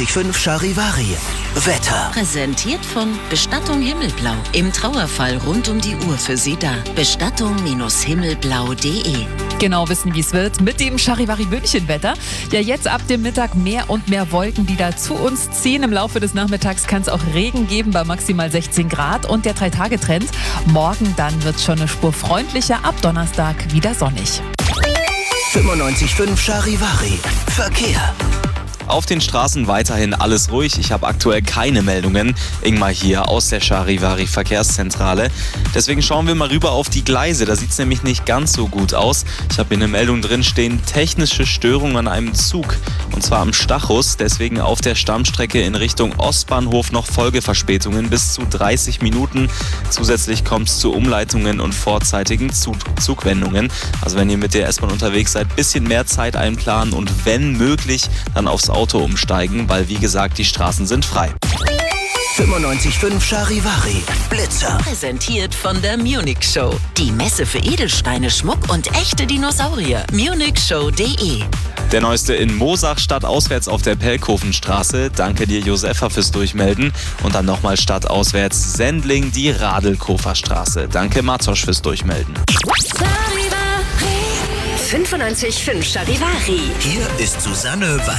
95.5 Charivari. Wetter. Präsentiert von Bestattung Himmelblau. Im Trauerfall rund um die Uhr für Sie da. Bestattung-himmelblau.de. Genau wissen, wie es wird mit dem Charivari München-Wetter. Ja, jetzt ab dem Mittag mehr und mehr Wolken, die da zu uns ziehen. Im Laufe des Nachmittags kann es auch Regen geben bei maximal 16 Grad. Und der 3-Tage-Trend. Morgen dann wird schon eine Spur freundlicher. Ab Donnerstag wieder sonnig. 95.5 Charivari. Verkehr. Auf den Straßen weiterhin alles ruhig. Ich habe aktuell keine Meldungen. Ingmar hier aus der Charivari Verkehrszentrale. Deswegen schauen wir mal rüber auf die Gleise. Da sieht es nämlich nicht ganz so gut aus. Ich habe hier eine Meldung drin stehen. Technische Störung an einem Zug. Und zwar am Stachus. Deswegen auf der Stammstrecke in Richtung Ostbahnhof noch Folgeverspätungen bis zu 30 Minuten. Zusätzlich kommt es zu Umleitungen und vorzeitigen Zugwendungen. Also wenn ihr mit der S-Bahn unterwegs seid, ein bisschen mehr Zeit einplanen und wenn möglich dann aufs Auto umsteigen, weil wie gesagt, die Straßen sind frei. 95.5 Charivari. Blitzer. Präsentiert von der Munich Show. Die Messe für Edelsteine, Schmuck und echte Dinosaurier. munichshow.de. Der neueste in Moosach stadtauswärts auf der Pelkhofenstraße. Danke dir, Josefa, fürs Durchmelden. Und dann nochmal stadtauswärts Sendling, die Radelkoferstraße. Danke, Matosch, fürs Durchmelden. 95.5 Charivari. Hier ist Susanne